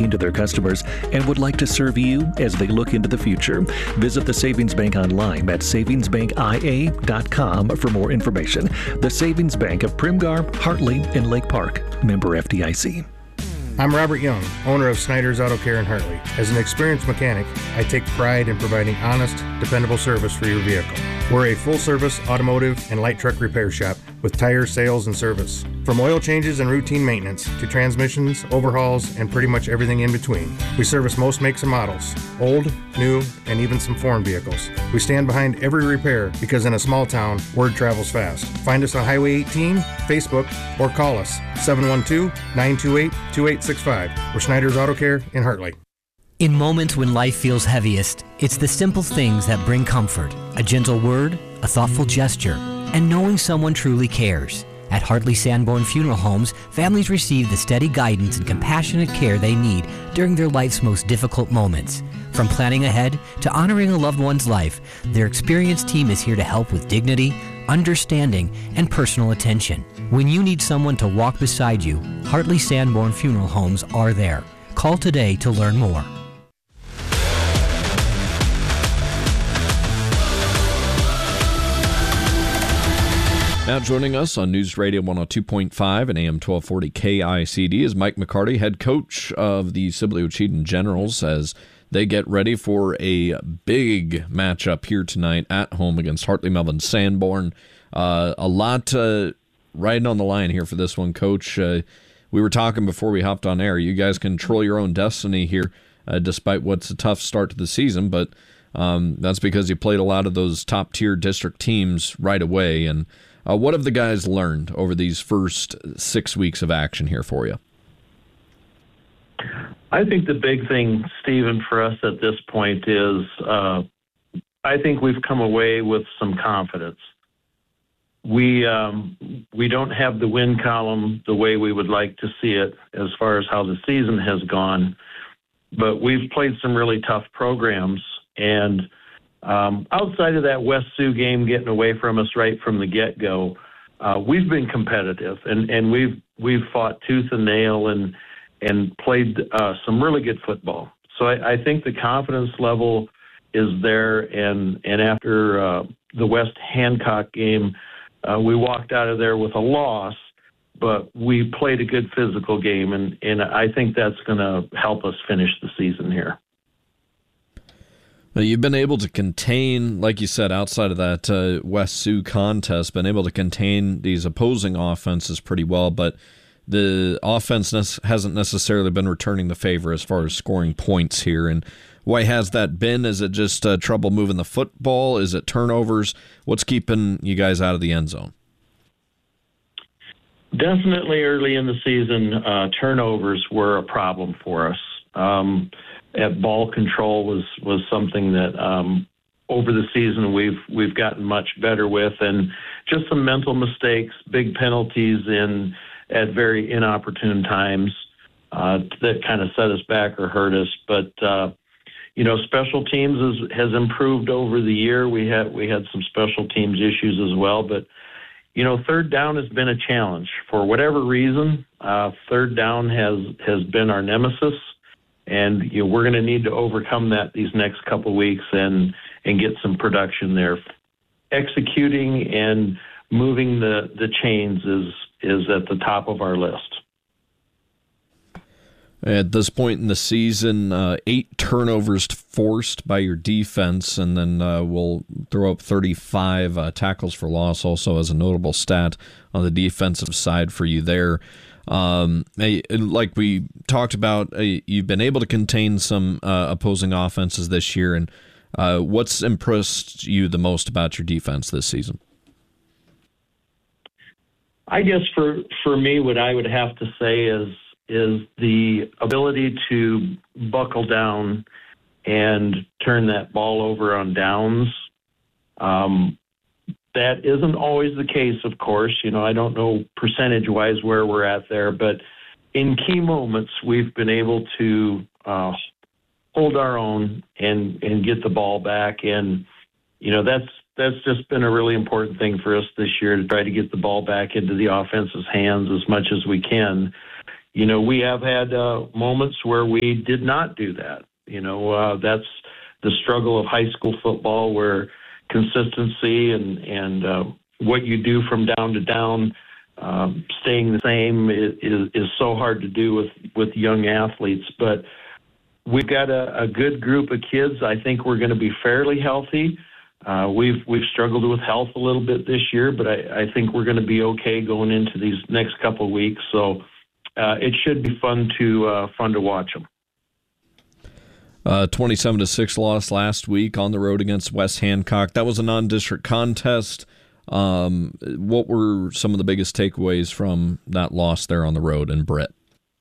2019 to their customers and would like to serve you as they look into the future. Visit the Savings Bank online at savingsbankia.com for more information. The Savings Bank of Primgar, Hartley, and Lake Park. Member FDIC. I'm Robert Young, owner of Snyder's Auto Care in Hartley. As an experienced mechanic, I take pride in providing honest, dependable service for your vehicle. We're a full-service automotive and light truck repair shop with tire sales and service. From oil changes and routine maintenance to transmissions, overhauls, and pretty much everything in between. We service most makes and models, old, new, and even some foreign vehicles. We stand behind every repair because in a small town, word travels fast. Find us on Highway 18, Facebook, or call us 712-928-2865. We're Snyder's Auto Care in Hartley. In moments when life feels heaviest, it's the simple things that bring comfort. A gentle word, a thoughtful gesture, and knowing someone truly cares. At Hartley Sanborn Funeral Homes, families receive the steady guidance and compassionate care they need during their life's most difficult moments. From planning ahead to honoring a loved one's life, their experienced team is here to help with dignity, understanding, and personal attention. When you need someone to walk beside you, Hartley Sanborn Funeral Homes are there. Call today to learn more. Now joining us on News Radio 102.5 and AM 1240 KICD is Mike McCarty, head coach of the Sibley Ocheyedan Generals, as they get ready for a big matchup here tonight at home against Hartley Melvin Sanborn. A lot riding on the line here for this one, Coach. We were talking before we hopped on air. You guys control your own destiny here, despite what's a tough start to the season, but that's because you played a lot of those top-tier district teams right away. And what have the guys learned over these first 6 weeks of action here for you? I think the big thing, Stephen, for us at this point is I think we've come away with some confidence. We don't have the win column the way we would like to see it as far as how the season has gone, but we've played some really tough programs, and outside of that West Sioux game getting away from us right from the get-go, we've been competitive, and we've fought tooth and nail and played some really good football. So I think the confidence level is there, and after the West Hancock game, we walked out of there with a loss, but we played a good physical game, and I think that's going to help us finish the season here. You've been able to contain, like you said, outside of that West Sioux contest, been able to contain these opposing offenses pretty well, but the offense hasn't necessarily been returning the favor as far as scoring points here. And why has that been? Is it just trouble moving the football? Is it turnovers? What's keeping you guys out of the end zone? Definitely early in the season, turnovers were a problem for us. At ball control was something that over the season we've gotten much better with, and just some mental mistakes, big penalties at very inopportune times that kind of set us back or hurt us. But special teams has improved over the year. We had some special teams issues as well, but third down has been a challenge for whatever reason. Third down has been our nemesis. And we're going to need to overcome that these next couple weeks and get some production there. Executing and moving the chains is at the top of our list. At this point in the season, 8 turnovers forced by your defense, and then we'll throw up 35 tackles for loss also as a notable stat on the defensive side for you there. Like we talked about, you've been able to contain some opposing offenses this year, and what's impressed you the most about your defense this season? I guess for me, what I would have to say is the ability to buckle down and turn that ball over on downs. That isn't always the case, of course. I don't know percentage-wise where we're at there, but in key moments, we've been able to hold our own and get the ball back. And, that's just been a really important thing for us this year, to try to get the ball back into the offense's hands as much as we can. we have had moments where we did not do that. That's the struggle of high school football, where consistency and what you do from down to down, staying the same is so hard to do with young athletes. But we've got a good group of kids. I think we're going to be fairly healthy. We've struggled with health a little bit this year, but I think we're going to be okay going into these next couple of weeks. So it should be fun to watch them. 27-6 loss last week on the road against West Hancock. That was a non-district contest. What were some of the biggest takeaways from that loss there on the road? And Brett?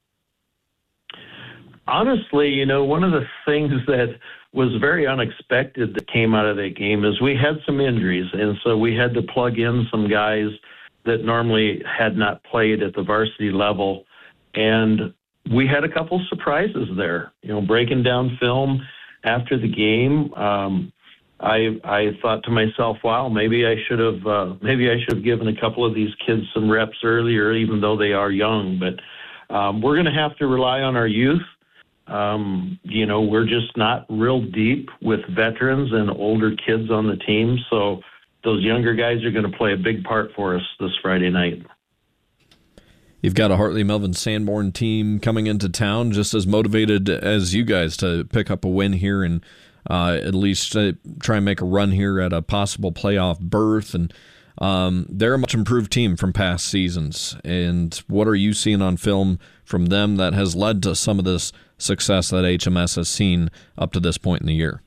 Honestly, one of the things that was very unexpected that came out of that game is we had some injuries, and so we had to plug in some guys that normally had not played at the varsity level, and we had a couple surprises there. Breaking down film after the game, I thought to myself, wow, maybe I should have given a couple of these kids some reps earlier, even though they are young. But we're going to have to rely on our youth. We're just not real deep with veterans and older kids on the team, so those younger guys are going to play a big part for us this Friday night. You've got a Hartley Melvin Sanborn team coming into town just as motivated as you guys to pick up a win here and at least try and make a run here at a possible playoff berth. And they're a much improved team from past seasons. And what are you seeing on film from them that has led to some of this success that HMS has seen up to this point in the year?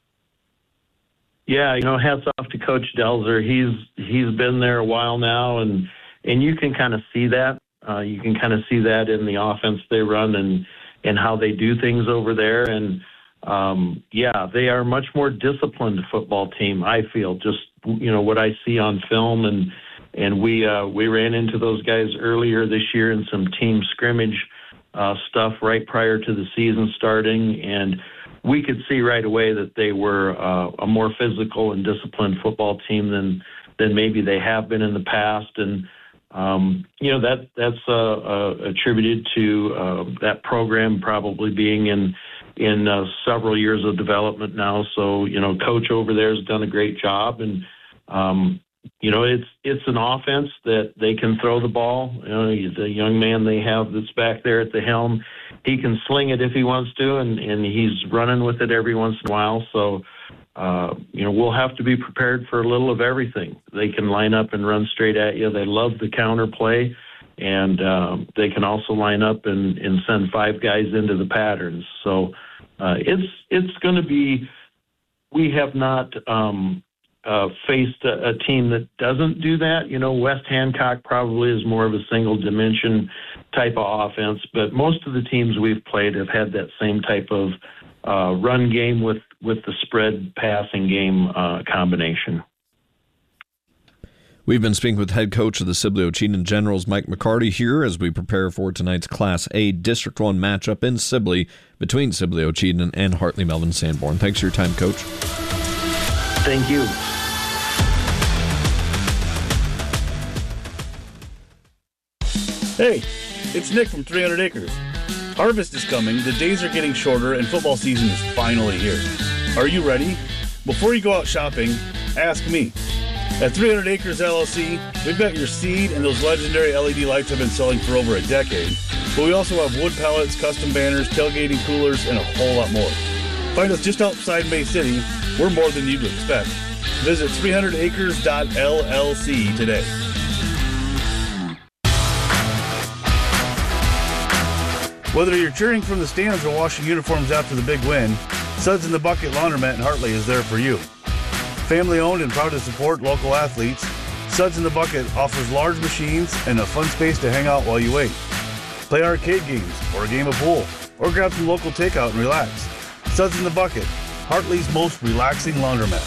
Yeah, hats off to Coach Delzer. He's been there a while now, and you can kind of see that. You can kind of see that in the offense they run and how they do things over there. And, they are a much more disciplined football team, I feel, just, what I see on film. And we ran into those guys earlier this year in some team scrimmage stuff right prior to the season starting. And we could see right away that they were a more physical and disciplined football team than maybe they have been in the past. And, that's attributed to that program probably being in several years of development now. So, Coach over there has done a great job. And, it's an offense that they can throw the ball. The young man they have that's back there at the helm, he can sling it if he wants to, and he's running with it every once in a while. So, we'll have to be prepared for a little of everything. They can line up and run straight at you. They love the counter play, and they can also line up and send five guys into the patterns. So it's going to be – we have not faced a team that doesn't do that. West Hancock probably is more of a single-dimension type of offense, but most of the teams we've played have had that same type of run game with the spread passing game combination. We've been speaking with head coach of the Sibley Ocheyedan Generals, Mike McCarty, here as we prepare for tonight's Class A District 1 matchup in Sibley between Sibley Ocheyedan and Hartley Melvin Sanborn. Thanks for your time, Coach. Thank you. Hey, it's Nick from 300 Acres. Harvest is coming, the days are getting shorter, and football season is finally here. Are you ready? Before you go out shopping, ask me. At 300 Acres LLC, we've got your seed, and those legendary LED lights have been selling for over a decade. But we also have wood pallets, custom banners, tailgating coolers, and a whole lot more. Find us just outside Bay City. We're more than you'd expect. Visit 300acres.llc today. Whether you're cheering from the stands or washing uniforms after the big win, Suds in the Bucket Laundromat in Hartley is there for you. Family owned and proud to support local athletes, Suds in the Bucket offers large machines and a fun space to hang out while you wait. Play arcade games or a game of pool, or grab some local takeout and relax. Suds in the Bucket, Hartley's most relaxing laundromat.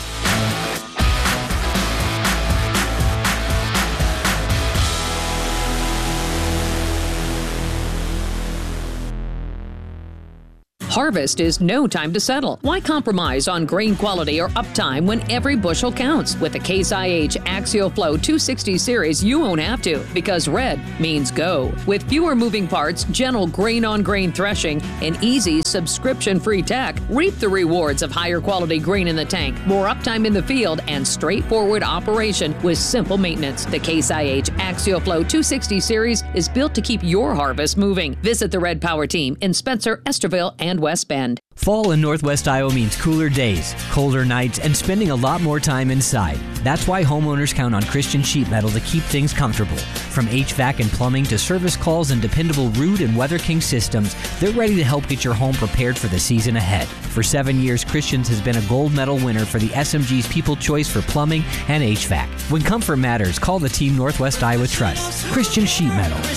Harvest is no time to settle. Why compromise on grain quality or uptime when every bushel counts? With the Case IH AxioFlow 260 series, you won't have to, because red means go. With fewer moving parts, gentle grain-on-grain threshing, and easy subscription-free tech, reap the rewards of higher quality grain in the tank, more uptime in the field, and straightforward operation with simple maintenance. The Case IH AxioFlow 260 series is built to keep your harvest moving. Visit the Red Power team in Spencer, Esterville, and West Bend. Fall in Northwest Iowa means cooler days, colder nights, and spending a lot more time inside. That's why homeowners count on Christian Sheet Metal to keep things comfortable. From HVAC and plumbing to service calls and dependable Root and Weather King systems, they're ready to help get your home prepared for the season ahead. For 7 years, Christians has been a gold medal winner for the SMG's People Choice for Plumbing and HVAC. When comfort matters, call the team Northwest Iowa Trust. Christian Sheet Metal.